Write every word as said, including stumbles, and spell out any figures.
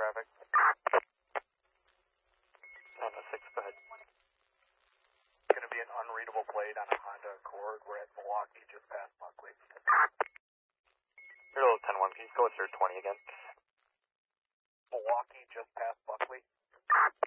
traffic. nine oh six, go ahead. Going to be an unreadable plate on a Honda Accord. We're at Milwaukee, just past Buckley. You're a little ten one, can you go with your twenty again? Milwaukee, just past Buckley.